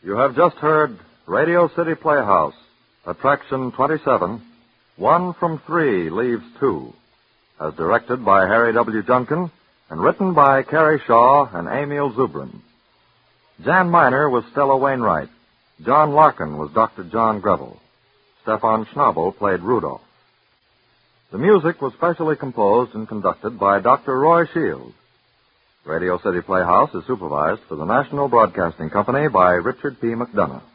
You have just heard Radio City Playhouse, Attraction 27, One from Three Leaves Two, as directed by Harry W. Junkin and written by Carrie Shaw and Emil Zubrin. Jan Miner was Stella Wainwright. John Larkin was Dr. John Greville. Stefan Schnabel played Rudolph. The music was specially composed and conducted by Dr. Roy Shields. Radio City Playhouse is supervised for the National Broadcasting Company by Richard P. McDonough.